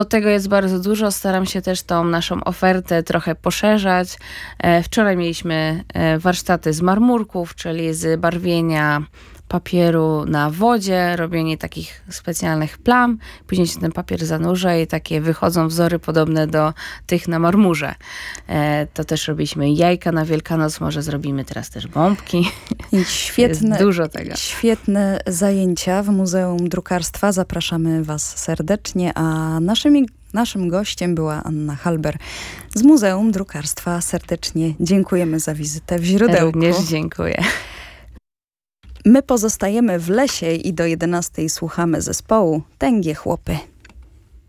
Tego jest bardzo dużo. Staram się też tą naszą ofertę trochę poszerzać. Wczoraj mieliśmy warsztaty z marmurków, czyli z barwienia papieru na wodzie, robienie takich specjalnych plam. Później się ten papier zanurza i takie wychodzą wzory podobne do tych na marmurze. To też robiliśmy jajka na Wielkanoc, może zrobimy teraz też bombki. Świetne, jest dużo tego. Świetne zajęcia w Muzeum Drukarstwa. Zapraszamy Was serdecznie, a naszym gościem była Anna Halber z Muzeum Drukarstwa. Serdecznie dziękujemy za wizytę w Źródełku. Również dziękuję. My pozostajemy w lesie i do 11 słuchamy zespołu Tęgie Chłopy.